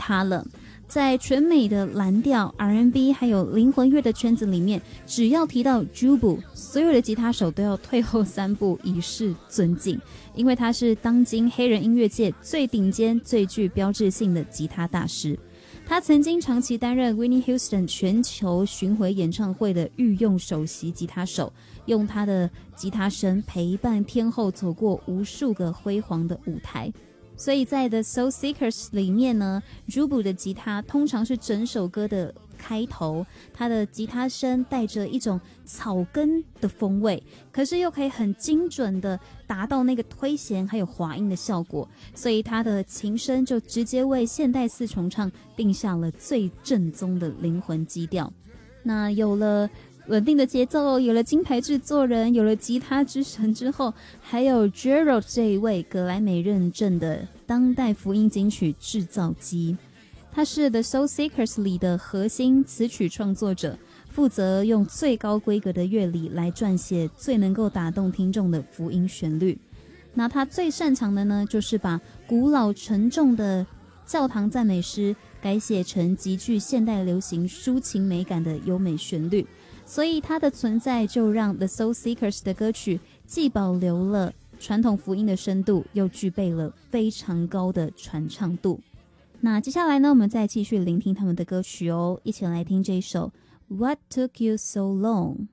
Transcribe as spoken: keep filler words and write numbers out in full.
他了。在全美的蓝调 R and B 还有灵魂乐的圈子里面，只要提到 Jubu， 所有的吉他手都要退后三步以示尊敬，因为他是当今黑人音乐界最顶尖最具标志性的吉他大师。他曾经长期担任 Whitney Houston 全球巡回演唱会的御用首席吉他手，用他的吉他声陪伴天后走过无数个辉煌的舞台。所以在 The Soul Seekers 里面呢 Jubu 的吉他通常是整首歌的开头，他的吉他声带着一种草根的风味，可是又可以很精准的达到那个推弦还有滑音的效果，所以他的琴声就直接为现代四重唱定下了最正宗的灵魂基调。那有了稳定的节奏，有了金牌制作人，有了吉他之神之后，还有 Gerald 这一位格莱美认证的当代福音金曲制造机。他是 The Soul Seekers 里的核心词曲创作者，负责用最高规格的乐理来撰写最能够打动听众的福音旋律。那他最擅长的呢，就是把古老沉重的教堂赞美诗改写成极具现代流行抒情美感的优美旋律，所以它的存在就让 The Soul Seekers 的歌曲既保留了传统福音的深度，又具备了非常高的传唱度。那接下来呢，我们再继续聆听他们的歌曲哦，一起来听这一首 What Took You So Long。